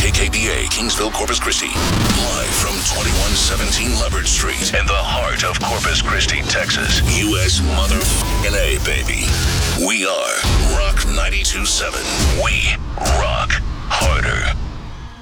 KKBA, Kingsville, Corpus Christi. Live from 2117 Leopard Street in the heart of Corpus Christi, Texas. U.S. motherfucking A, baby. We are Rock 92.7. We rock harder.